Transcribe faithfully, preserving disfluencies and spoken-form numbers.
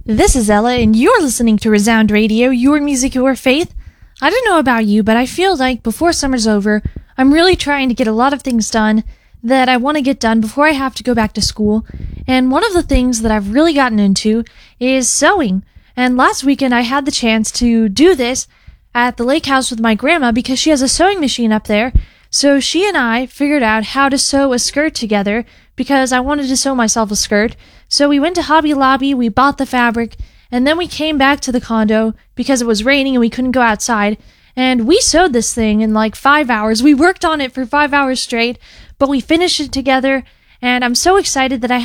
This is Ella, and you're listening to Resound Radio, your music, your faith. I don't know about you, but I feel like before summer's over, I'm really trying to get a lot of things done that I want to get done before I have to go back to school. And one of the things that I've really gotten into is sewing. And last weekend I had the chance to do this at the lake house with my grandma because she has a sewing machine up there. So she and I figured out how to sew a skirt together because I wanted to sew myself a skirt. So we went to Hobby Lobby, we bought the fabric, and then we came back to the condo because it was raining and we couldn't go outside. And we sewed this thing in like five hours. We worked on it for five hours straight, but we finished it together. And I'm so excited that I